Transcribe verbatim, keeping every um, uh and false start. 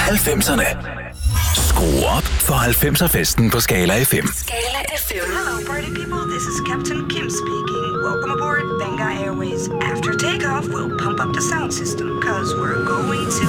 halvfemserne. Skru op for halvfemser-festen på Skala F M. Skala F M. Hello, party people. This is Captain Kim speaking. Welcome aboard Benga Airways. After takeoff, we'll pump up the sound system, cause we're going to